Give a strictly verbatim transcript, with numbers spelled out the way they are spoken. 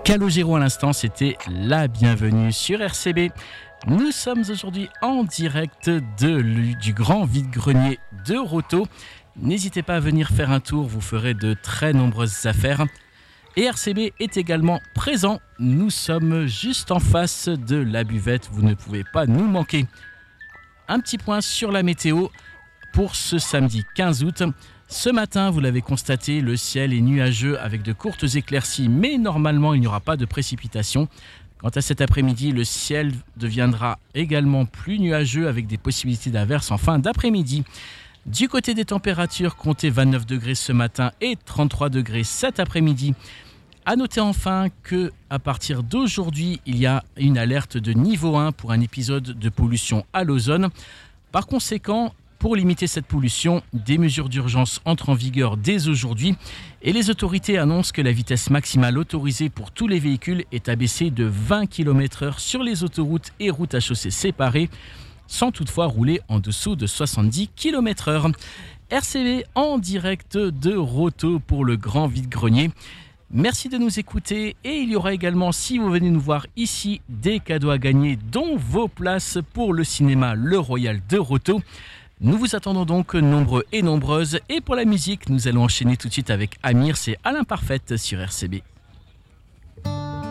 Calogero à l'instant, c'était la bienvenue sur R C B. Nous sommes aujourd'hui en direct de, du grand vide-grenier de Roto. N'hésitez pas à venir faire un tour, vous ferez de très nombreuses affaires. Et R C B est également présent. Nous sommes juste en face de la buvette, vous ne pouvez pas nous manquer. Un petit point sur la météo pour ce samedi quinze août. Ce matin, vous l'avez constaté, le ciel est nuageux avec de courtes éclaircies, mais normalement, il n'y aura pas de précipitations. Quant à cet après-midi, le ciel deviendra également plus nuageux avec des possibilités d'averses en fin d'après-midi. Du côté des températures, comptez vingt-neuf degrés ce matin et trente-trois degrés cet après-midi. A noter enfin qu'à partir d'aujourd'hui, il y a une alerte de niveau un pour un épisode de pollution à l'ozone. Par conséquent, pour limiter cette pollution, des mesures d'urgence entrent en vigueur dès aujourd'hui et les autorités annoncent que la vitesse maximale autorisée pour tous les véhicules est abaissée de vingt kilomètres heure sur les autoroutes et routes à chaussée séparées, sans toutefois rouler en dessous de soixante-dix kilomètres heure. R C B en direct de Roto pour le grand vide-grenier. Merci de nous écouter et il y aura également, si vous venez nous voir ici, des cadeaux à gagner, dont vos places pour le cinéma Le Royal de Roto. Nous vous attendons donc nombreux et nombreuses. Et pour la musique, nous allons enchaîner tout de suite avec Amir, c'est Alain Parfaite sur R C B.